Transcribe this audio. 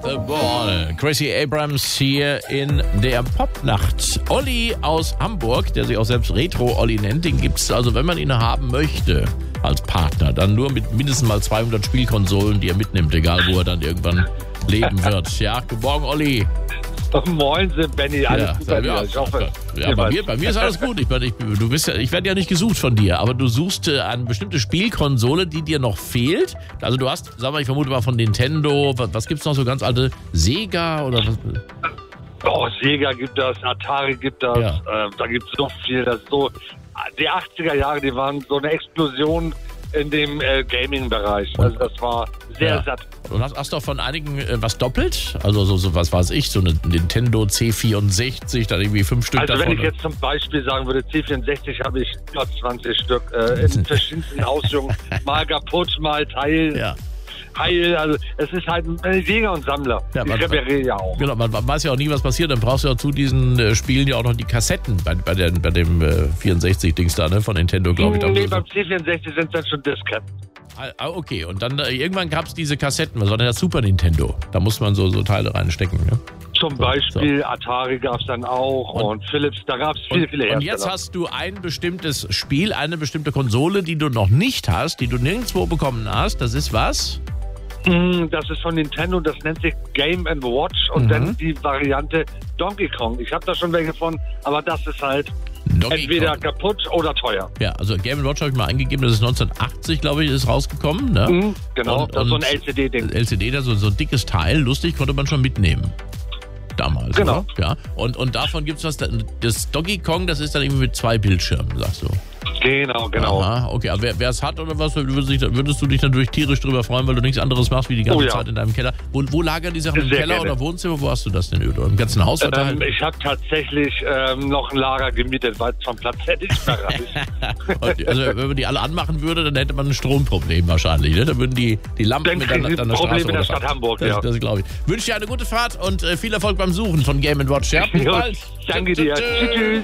the Ball. Gracie Abrams hier in der Popnacht. Olli aus Hamburg, der sich auch selbst Retro-Olli nennt, den gibt es also, wenn man ihn haben möchte als Partner, dann nur mit mindestens mal 200 Spielkonsolen, die er mitnimmt, egal wo er dann irgendwann leben wird. Ja, guten Morgen, Olli. Moin, Benny, alles gut bei dir? Ich hoffe. Ja, bei mir ist alles gut. Ich werde ja nicht gesucht von dir, aber du suchst eine bestimmte Spielkonsole, die dir noch fehlt. Also du hast, sag mal, ich vermute mal von Nintendo, was gibt's noch so ganz alte? Sega oder was? Oh, Sega gibt das, Atari gibt das, Ja. Da gibt es so viel. Das ist so, die 80er Jahre, die waren so eine Explosion in dem Gaming-Bereich. Also das war sehr satt. Und hast doch von einigen was doppelt? Also so was weiß ich, so eine Nintendo C64, dann irgendwie 5 Stück Also davon. wenn ich jetzt zum Beispiel sagen würde, C64 habe ich 20 Stück in verschiedensten Ausführungen. Mal kaputt, mal Teil. Ja. Heil, also es ist halt ein Jäger und Sammler. Ja, ich repariere ja auch. Genau, man weiß ja auch nie, was passiert. Dann brauchst du ja zu diesen Spielen ja auch noch die Kassetten bei dem 64-Dings da, ne, von Nintendo, glaube ich. Nee, beim C64 sind es dann schon Disketten. Ah, okay. Und dann irgendwann gab es diese Kassetten, was war denn das Super Nintendo? Da musste man so Teile reinstecken, ne? Zum Beispiel Atari gab es dann auch und Philips, da gab es viele Hersteller. Und jetzt hast du ein bestimmtes Spiel, eine bestimmte Konsole, die du noch nicht hast, die du nirgendwo bekommen hast. Das ist was? Das ist von Nintendo, das nennt sich Game & Watch und dann die Variante Donkey Kong. Ich habe da schon welche von, aber das ist halt entweder kaputt oder teuer. Ja, also Game & Watch habe ich mal eingegeben, das ist 1980, glaube ich, ist rausgekommen. Ne? Genau, das ist so ein LCD-Ding. LCD, da so ein dickes Teil, lustig, konnte man schon mitnehmen. Damals, genau. Oder? Ja. Und davon gibt es was, das Donkey Kong, das ist dann irgendwie mit 2 Bildschirmen, sagst du. Genau. Aha, okay, aber wer es hat oder was, würdest du dich natürlich tierisch drüber freuen, weil du nichts anderes machst wie die ganze Zeit in deinem Keller. Wo lagern die Sachen? Im Keller oder Wohnzimmer? Wo hast du das denn? Oder im ganzen Haus verteilt? Ich habe tatsächlich noch ein Lager gemietet, weil es vom Platz hätte ich mehr reicht. Also wenn man die alle anmachen würde, dann hätte man ein Stromproblem wahrscheinlich. Ne? Da würden die Lampen mit der Problem in der Stadt Hamburg, Das glaube ich. Wünsche dir eine gute Fahrt und viel Erfolg beim Suchen von Game & Watch. Ja, bis bald. Danke dir. Tschüss.